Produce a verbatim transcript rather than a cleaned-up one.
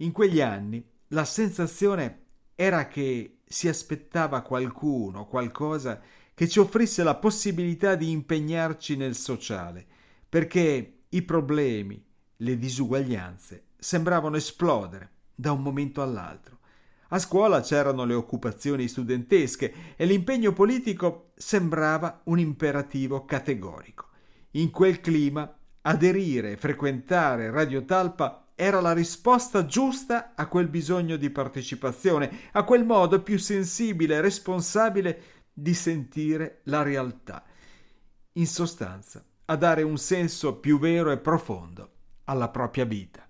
In quegli anni la sensazione era che si aspettava qualcuno, qualcosa che ci offrisse la possibilità di impegnarci nel sociale, perché i problemi, le disuguaglianze sembravano esplodere da un momento all'altro. A scuola c'erano le occupazioni studentesche e l'impegno politico sembrava un imperativo categorico. In quel clima, aderire e frequentare Radio Talpa era la risposta giusta a quel bisogno di partecipazione, a quel modo più sensibile e responsabile di sentire la realtà. In sostanza, a dare un senso più vero e profondo alla propria vita.